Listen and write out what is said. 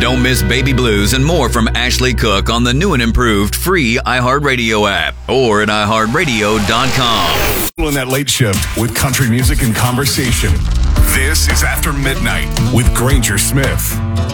Don't miss Baby Blues and more from Ashley Cook on the new and improved free iHeartRadio app or at iHeartRadio.com. In that late shift with country music and conversation. This is After Midnight with Granger Smith.